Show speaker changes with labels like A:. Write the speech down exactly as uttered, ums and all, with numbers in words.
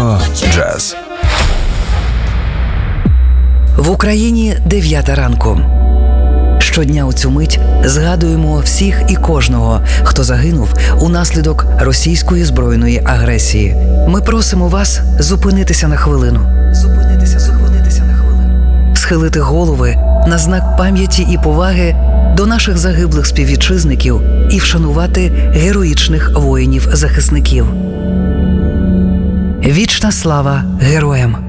A: Радіо Джаз.
B: В Україні дев'ята ранку. Щодня у цю мить згадуємо всіх і кожного, хто загинув унаслідок російської збройної агресії. Ми просимо вас зупинитися на хвилину. Зупинитися, зупинитися на хвилину. Схилити голови на знак пам'яті і поваги до наших загиблих співвітчизників і вшанувати героїчних воїнів-захисників. Вічна слава героям!